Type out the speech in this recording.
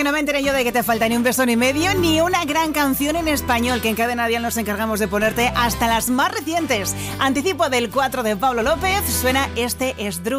no me enteré yo de que te falta ni un beso ni medio, ni una gran canción en español, que en Cadena Dial nos encargamos de ponerte hasta las más recientes. Anticipo del 4 de Pablo López, suena Este es Drew.